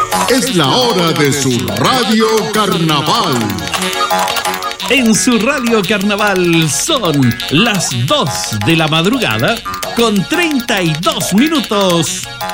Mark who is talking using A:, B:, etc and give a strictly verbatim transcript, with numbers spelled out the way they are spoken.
A: Es la hora de su Radio Carnaval.
B: En su Radio Carnaval son las dos de la madrugada con treinta y dos minutos.